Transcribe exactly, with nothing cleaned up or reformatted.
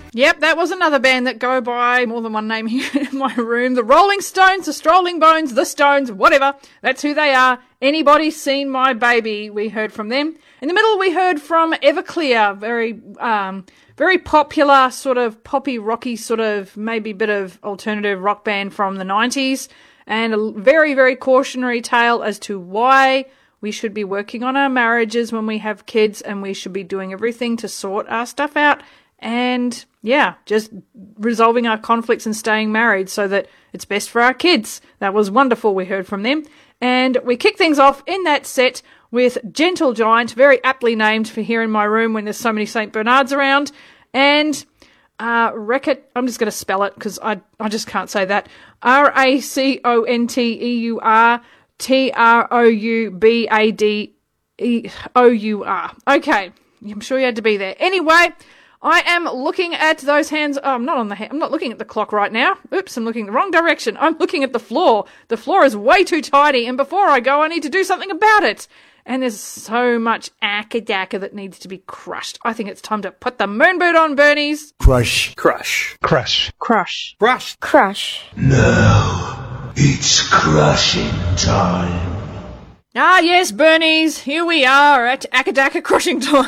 Yep, that was another band that go by more than one name here in my room. The Rolling Stones, the Strolling Bones, the Stones, whatever. That's who they are. Anybody Seen My Baby? We heard from them. In the middle, we heard from Everclear, very, um, very popular sort of poppy, rocky sort of maybe bit of alternative rock band from the nineties, and a very, very cautionary tale as to why we should be working on our marriages when we have kids, and we should be doing everything to sort our stuff out. And yeah, just resolving our conflicts and staying married so that it's best for our kids. That was wonderful. We heard from them. And we kick things off in that set with Gentle Giant, very aptly named for here in my room when there's so many Saint Bernards around. And uh, Recot, I'm just going to spell it because I, I just can't say that. R A C O N T E U R T R O U B A D E O U R. Okay, I'm sure you had to be there. Anyway, I am looking at those hands. Oh, I'm not on the. Ha- I'm not looking at the clock right now. Oops, I'm looking the wrong direction. I'm looking at the floor. The floor is way too tidy, and before I go, I need to do something about it. And there's so much akadaka that needs to be crushed. I think it's time to put the moonboot on, Bernies. Crush. Crush. Crush. Crush. Crush. Crush. Now, it's crushing time. Ah, yes, Bernies. Here we are at akadaka crushing time.